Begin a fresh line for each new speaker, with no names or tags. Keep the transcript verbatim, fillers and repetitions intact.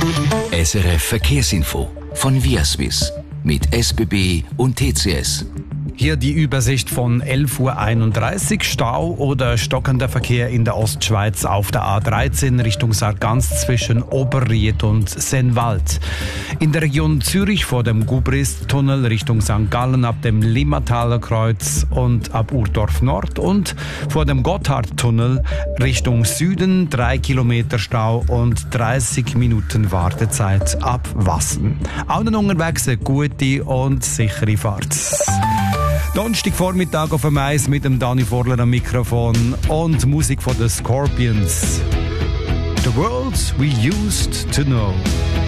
S R F Verkehrsinfo von Viaswiss mit S B B und T C S.
Hier die Übersicht von elf Uhr einunddreißig. Stau oder stockender Verkehr in der Ostschweiz auf der A dreizehn Richtung Sargans zwischen Oberried und Sennwald. In der Region Zürich vor dem Gubrist-Tunnel Richtung Sankt Gallen ab dem Limmataler Kreuz und ab Urdorf Nord und vor dem Gotthardtunnel Richtung Süden drei Kilometer Stau und dreißig Minuten Wartezeit ab Wassen. Allen unterwegs eine gute und sichere Fahrt. Donnerstagvormittag auf dem Eis mit dem Dani Vorler am Mikrofon und Musik von den Scorpions. The World We Used to Know.